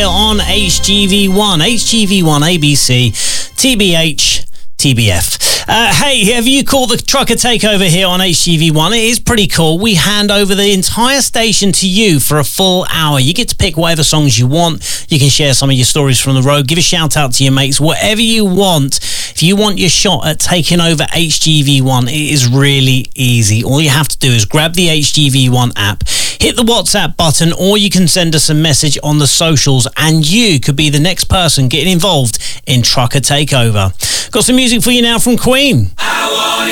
on HGV1. HGV1 ABC, TBH, TBF. Hey, have you called the Trucker Takeover here on HGV1? It is pretty cool. We hand over the entire station to you for a full hour. You get to pick whatever songs you want. You can share some of your stories from the road. Give a shout out to your mates. Whatever you want. If you want your shot at taking over HGV1, it is really easy. All you have to do is grab the HGV1 app, hit the WhatsApp button, or you can send us a message on the socials, and you could be the next person getting involved in Trucker Takeover. Got some music for you now from Queen.